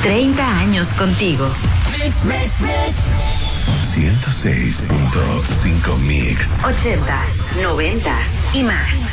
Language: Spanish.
30 años contigo. Mix, mix, mix. 106.5 Mix. 80s, 90s y más.